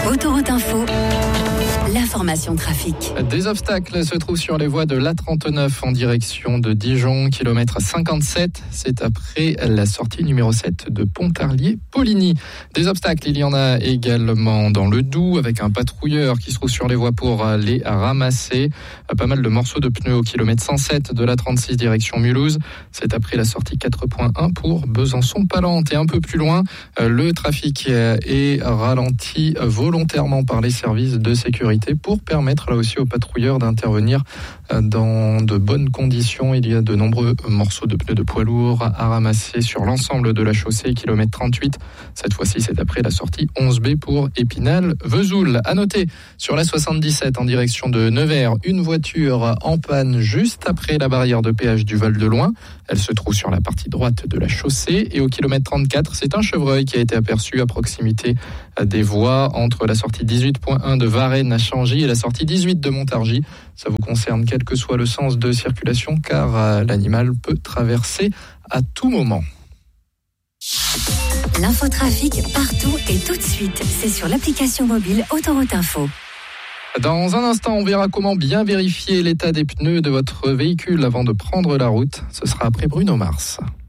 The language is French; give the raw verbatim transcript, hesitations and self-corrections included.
Autoroute Info, l'information trafic. Des obstacles se trouvent sur les voies de l'A trente-neuf en direction de Dijon, kilomètre cinquante-sept. C'est après la sortie numéro sept de Pontarlier-Poligny. Des obstacles, il y en a également dans le Doubs, avec un patrouilleur qui se trouve sur les voies pour les ramasser. Pas mal de morceaux de pneus au kilomètre cent sept de l'A trente-six direction Mulhouse. C'est après la sortie quatre point un pour Besançon-Palente. Et un peu plus loin, le trafic est ralenti volontairement par les services de sécurité pour permettre là aussi aux patrouilleurs d'intervenir dans de bonnes conditions. Il y a de nombreux morceaux de pneus de poids lourds à ramasser sur l'ensemble de la chaussée, kilomètre trente-huit. Cette fois-ci, c'est après la sortie onze B pour Épinal-Vesoul. À noter, sur la soixante-dix-sept en direction de Nevers, une voiture en panne juste après la barrière de péage du Val-de-Loing. Elle se trouve sur la partie droite de la chaussée. Et au kilomètre trente-quatre, c'est un chevreuil qui a été aperçu à proximité des voies entre la sortie dix-huit point un de Varennes à Changy et la sortie dix-huit de Montargis. Ça vous concerne quel que soit le sens de circulation, car euh, l'animal peut traverser à tout moment. L'infotrafic partout et tout de suite. C'est sur l'application mobile Autoroute Info. Dans un instant, on verra comment bien vérifier l'état des pneus de votre véhicule avant de prendre la route. Ce sera après Bruno Mars.